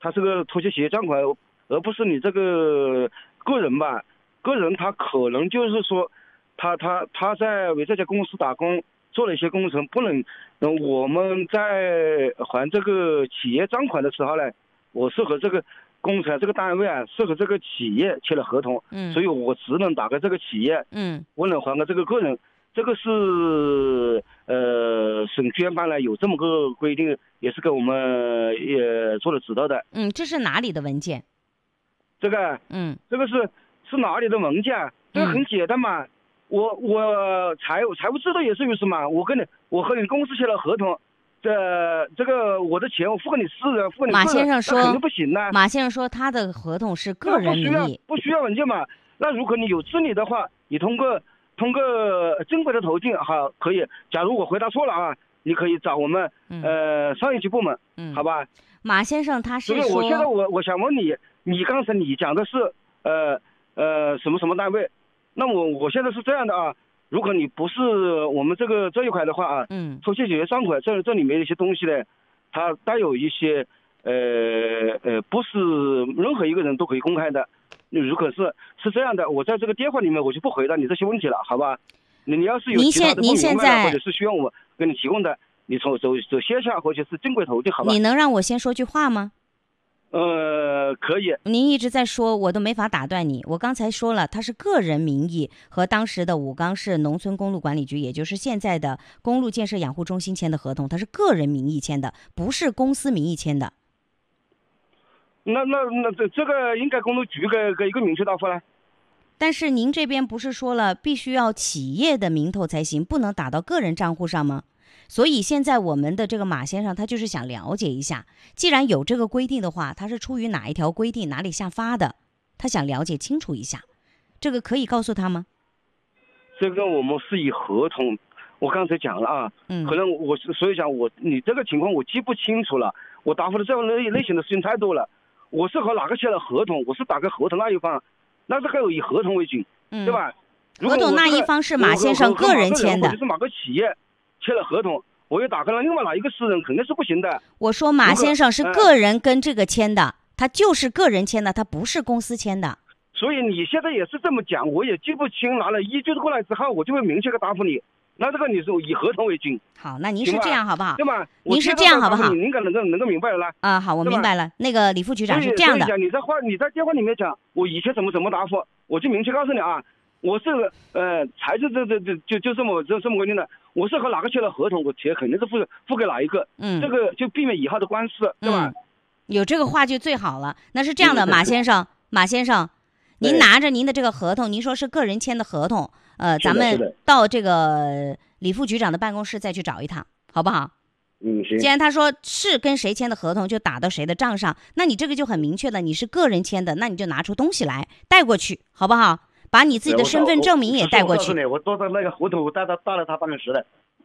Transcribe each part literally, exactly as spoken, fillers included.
他是个拖欠企业账款，而不是你这个个人吧？个人他可能就是说，他他他在为这家公司打工，做了一些工程，不能，嗯，我们在还这个企业账款的时候呢，我是和这个工程这个单位啊，是和这个企业签了合同， 嗯， 所以我只能打给这个企业， 嗯， 不能还给这个个人。这个是呃，省监办呢有这么个规定，也是给我们也做了指导的。 嗯，这是哪里的文件？ 这个， 嗯， 这个是是哪里的文件啊？这个很简单嘛，嗯、我我财财务制度也是如此嘛。我跟你，我和你公司签了合同，这这个我的钱我付给你私人，付给你个人， 马先生说肯定不行呢。 马先生说他的合同是个人名义， 不需要不需要文件嘛。那如果你有资理的话，你通过。通过正规的途径哈，可以。假如我回答错了啊，你可以找我们、嗯、呃上一级部门，嗯，好吧？ 马先生他是说， 所以我现在我我想问你，你刚才你讲的是呃呃什么什么单位？那我我现在是这样的啊，如果你不是我们这个这一块的话啊，嗯，拖欠企业账款这这里面一些东西呢，它带有一些呃呃不是任何一个人都可以公开的。如果是是这样的，我在这个电话里面我就不回答你这些问题了，好吧？你你要是有其他的不明白的，或者是需要我给你提供的，你从走走线下或者是正规途径，好吧？ 你能让我先说句话吗？ 呃，可以。 您一直在说，我都没法打断你。我刚才说了，他是个人名义和当时的武冈市农村公路管理局，也就是现在的公路建设养护中心签的合同，他是个人名义签的，不是公司名义签的。 那那那这这个应该公路局给给一个明确答复了。 但是您这边不是说了必须要企业的名头才行，不能打到个人账户上吗？所以现在我们的这个马先生他就是想了解一下，既然有这个规定的话，他是出于哪一条规定哪里下发的，他想了解清楚一下，这个可以告诉他吗？ 这个我们是以合同，我刚才讲了啊，嗯，可能我所以讲我你这个情况我记不清楚了，我答复的这种类类型的事情太多了。我是和哪个签了合同？我是打给合同那一方，那这个以合同为准，嗯、对吧？ 合同那一方是马先生个人签的， 或者是某个企业签了合同，我又打给了另外哪一个私人，肯定是不行的。 我说马先生是个人跟这个签的，呃、他就是个人签的，他不是公司签的。 所以你现在也是这么讲，我也记不清，拿了依据过来之后，我就会明确的答复你。那这个你是以合同为准。 好，那您是这样好不好？ 对吧？ 您是这样好不好？ 您应该能够能够明白了啦。 啊，好，我明白了。那个李副局长是这样的。 你在话你在电话里面讲，我以前怎么怎么答复，我就明确告诉你啊，我是呃财政这这这就就这么这这么规定的。我是和哪个签了合同，我钱肯定是付付给哪一个。嗯，这个就避免以后的官司，对吧？ 嗯、有这个话就最好了。那是这样的，马先生，马先生。您拿着您的这个合同，您说是个人签的合同，呃，咱们到这个李副局长的办公室再去找一趟，好不好？ 嗯，行。 既然他说是跟谁签的合同，就打到谁的账上，那你这个就很明确了，你是个人签的，那你就拿出东西来带过去，好不好？把你自己的身份证明也带过去。 我多的那个合同我带到带到他办公室的。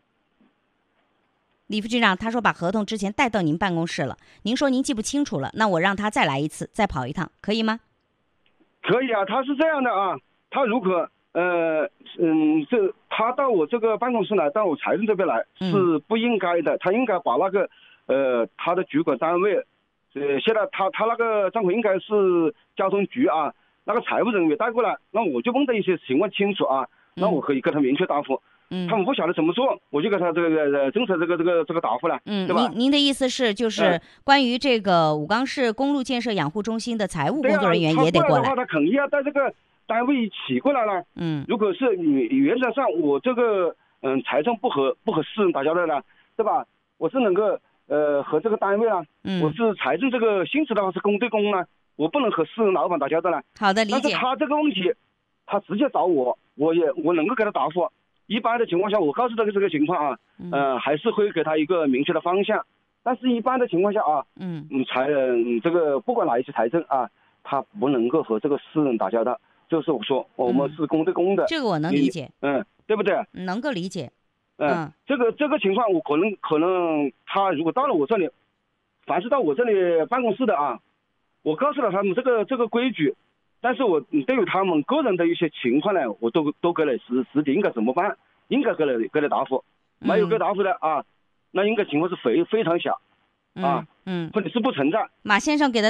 李副局长他说把合同之前带到您办公室了，您说您记不清楚了，那我让他再来一次，再跑一趟，可以吗？ 可以啊，他是这样的啊，他如果呃嗯这他到我这个办公室来，到我财政这边来是不应该的，他应该把那个呃他的主管单位，呃现在他他那个账户应该是交通局啊，那个财务人员带过来，那我就问的一些情况清楚啊，那我可以跟他明确答复。嗯，他们不晓得怎么做，我就给他这个呃政策这个这个这个答复了， 嗯， 对吧？ 您您的意思是就是关于这个武冈市公路建设养护中心的财务工作人员也得过来？ 他过来的话，他肯定要带这个单位一起过来了。嗯，如果是你原则上我这个嗯财政不和不和私人打交道了，对吧？我是能够呃和这个单位啊，嗯，我是财政这个性质的话是公对公啊，我不能和私人老板打交道了。 好的，理解。 但是他这个问题，他直接找我，我也我能够给他答复。一般的情况下，我告诉他这个情况啊，呃，还是会给他一个明确的方向。但是，一般的情况下啊，嗯，财嗯这个不管哪一些财政啊，他不能够和这个私人打交道。就是我说，我们是公对公的。 嗯、这个我能理解。 嗯，对不对？ 能够理解。 嗯，嗯这个这个情况，我可能可能他如果到了我这里，凡是到我这里办公室的啊，我告诉了他们这个这个规矩。但是我对于他们个人的一些情况呢，我都都给了实实际应该怎么办，应该给了给了答复，没有给答复的啊，那应该情况是非非常小，啊，嗯，或者是不存在。 马先生给的